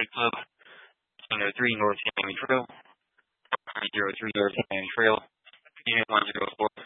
State Club, 103 North Miami Trail, 303 North Miami Trail, Unit 104.